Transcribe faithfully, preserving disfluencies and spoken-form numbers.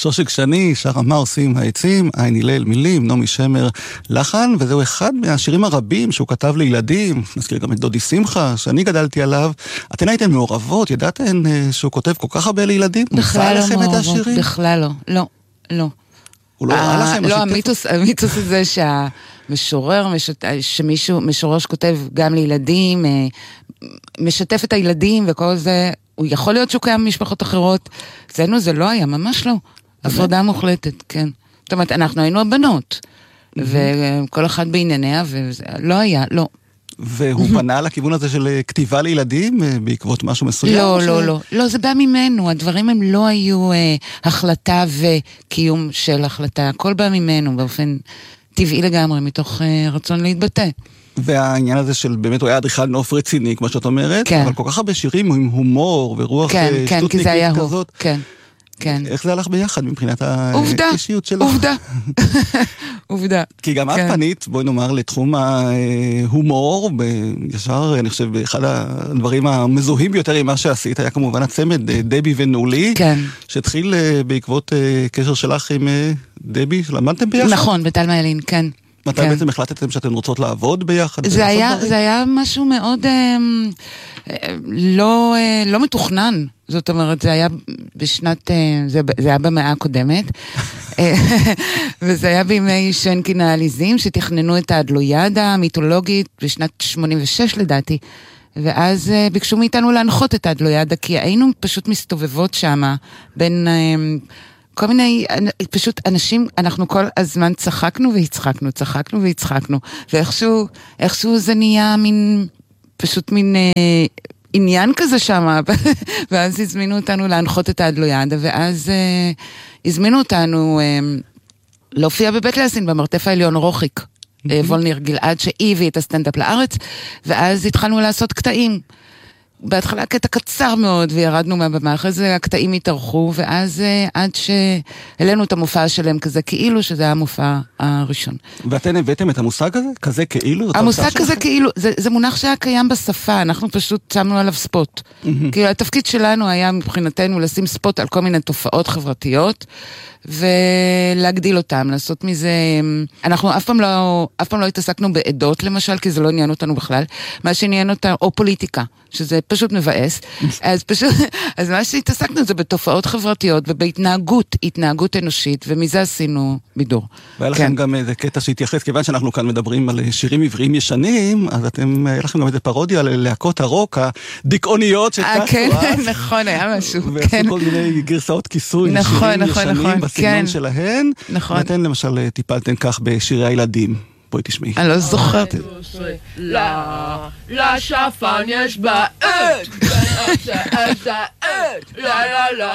שושיק שני, שרה מה עושים העצים, עין הלל מילים, נעמי שמר לחן, וזהו אחד מהשירים הרבים שהוא כתב לילדים, נזכיר גם את דודי שמחה, שאני גדלתי עליו. אתן הייתן מעורבות, ידעתן שהוא כותב כל כך הרבה לילדים? בכלל לא מעורבות, בכלל לא, לא, לא. הוא לא ראה לכם? לא, המיתוס הזה שהמשורר, שמישהו, משורר שכותב גם לילדים, משתף את הילדים וכל זה, הוא יכול להיות שהוא קיים במשפחות אחרות. אצלנו זה לא היה, ממש לא. הפרדה מוחלטת, כן. זאת אומרת, אנחנו היינו הבנות, וכל אחד בענייניה, ולא היה, לא. והוא פנה לכיוון הזה של כתיבה לילדים בעקבות משהו מסוים? לא, לא, לא. לא, זה בא ממנו. הדברים הם לא היו החלטה וקיום של החלטה. הכל בא ממנו באופן טבעי לגמרי, מתוך רצון להתבטא. והעניין הזה של באמת הוא היה אדריכל נוף רציני, כמו שאת אומרת, כן. אבל כל כך הרבה שירים עם הומור ורוח כן, כן, כי זה היה כזאת. הוא. כן, כן. איך זה הלך ביחד מבחינת האישיות שלו? עובדה, עובדה. כי גם את פנית, בואי נאמר, לתחום ההומור, ישר, אני חושב, באחד הדברים המזוהים ביותר עם מה שעשית, היה כמובן הצמד דבי ונולי, כן. שהתחיל בעקבות קשר שלך עם דבי, למדתם ביחד? נכון, בתלמה ילין, כן. מתי בעצם החלטתם שאתן רוצות לעבוד ביחד? זה היה, זה היה משהו מאוד לא, לא מתוכנן. זאת אומרת, זה היה בשנת, זה, זה היה במאה הקודמת, וזה היה בימי שנקין העליזים, שתכננו את האדלוידה המיתולוגית בשנת שמונים ושש לדעתי, ואז ביקשו מאיתנו להנחות את האדלוידה, כי היינו פשוט מסתובבות שמה, בין כל מיני, פשוט אנשים, אנחנו כל הזמן צחקנו והצחקנו, צחקנו והצחקנו, ואיכשהו, איכשהו זה נהיה מין, פשוט מין עניין כזה שמה, ואז הזמינו אותנו להנחות את האדלוידה, ואז אה, הזמינו אותנו אה, להופיע בבית לסין, במרתף העליון רוחיק, mm-hmm. אה, וולניר גלעד, שהיא הביא את הסטנדאפ לארץ, ואז התחלנו לעשות קטעים. בהתחלה קטע קצר מאוד, וירדנו מהבמה, אחרי זה הקטעים התארחו, ואז אה, עד שהעלינו את המופע שלהם כזה כאילו, שזה היה המופע הראשון. ואתן הבאתם את המושג הזה? כזה כאילו? המושג כזה כאילו, זה, זה מונח שהיה קיים בשפה, אנחנו פשוט שמנו עליו ספוט. Mm-hmm. כאילו התפקיד שלנו היה מבחינתנו לשים ספוט על כל מיני תופעות חברתיות, ולהגדיל אותם, לעשות מזה, אנחנו אף פעם לא, אף פעם לא התעסקנו בעדות למשל, כי זה לא עניין אותנו בכלל, מה שעניין אותנו, או פוליטיקה, שזה פשוט מבאס, אז פשוט, אז מה שהתעסקנו זה בתופעות חברתיות, ובהתנהגות, התנהגות אנושית, ומזה עשינו בידור. והיה לכם גם איזה קטע שהתייחס, כיוון שאנחנו כאן מדברים על שירים עבריים ישנים, אז אתם, היה לכם גם איזה פרודיה ללהקות הרוק, הדיכאוניות שטסו אז. כן, נכון, היה משהו. ועשו כל מיני גרסאות כיסוי, שירים ישנים בסגנון שלהן. נכון. ואתן למשל טיפלתן כך בשירי הילדים. בואי תשמעי. אני לא זוכרת. לשפן יש בעת, לה לה לה